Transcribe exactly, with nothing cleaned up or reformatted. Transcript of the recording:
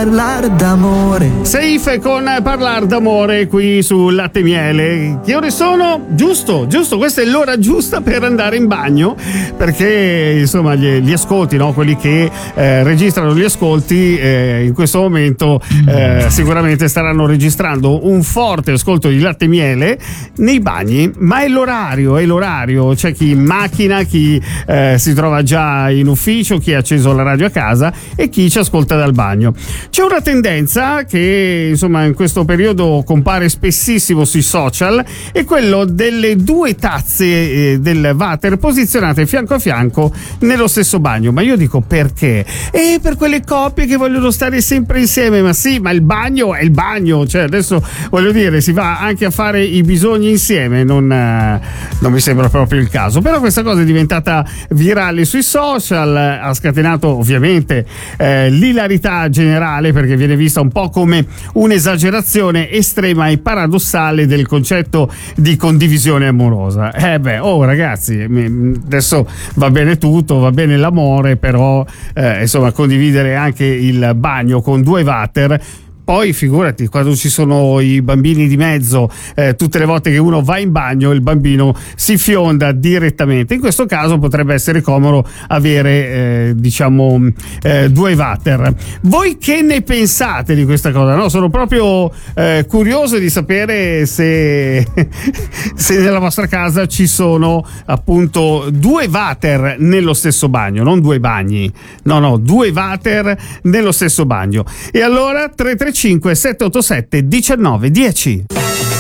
parlare d'amore. Safe con Parlar d'amore qui su Latte e Miele. Che ore sono? Giusto, giusto, questa è l'ora giusta per andare in bagno, perché insomma gli, gli ascolti, no? Quelli che eh, registrano gli ascolti eh, in questo momento eh, sicuramente staranno registrando un forte ascolto di Latte e Miele nei bagni, ma è l'orario, è l'orario. C'è chi in macchina, chi eh, si trova già in ufficio, chi ha acceso la radio a casa e chi ci ascolta dal bagno. C'è una tendenza che insomma in questo periodo compare spessissimo sui social, è quello delle due tazze eh, del water posizionate fianco a fianco nello stesso bagno. Ma io dico, perché? E per quelle coppie che vogliono stare sempre insieme. Ma sì, ma il bagno è il bagno, cioè adesso voglio dire, si va anche a fare i bisogni insieme, non, eh, non mi sembra proprio il caso. Però questa cosa è diventata virale sui social, ha scatenato ovviamente eh, l'ilarità generale, perché viene vista un po' come un'esagerazione estrema e paradossale del concetto di condivisione amorosa. Eh beh, oh ragazzi, adesso va bene tutto, va bene l'amore, però eh, insomma condividere anche il bagno con due water. Poi figurati quando ci sono i bambini di mezzo, eh, tutte le volte che uno va in bagno il bambino si fionda direttamente. In questo caso potrebbe essere comodo avere eh, diciamo eh, due water. Voi che ne pensate di questa cosa? No? Sono proprio eh, curioso di sapere se, se nella vostra casa ci sono appunto due water nello stesso bagno, non due bagni, no no, due water nello stesso bagno. E allora tre tre cinque sette otto sette uno nove uno zero.